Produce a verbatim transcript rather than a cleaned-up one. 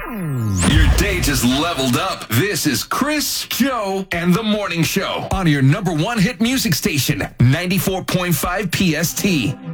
Your day just leveled up. This is Chris, Joe, and the Morning Show on your number one hit music station, ninety-four point five P S T.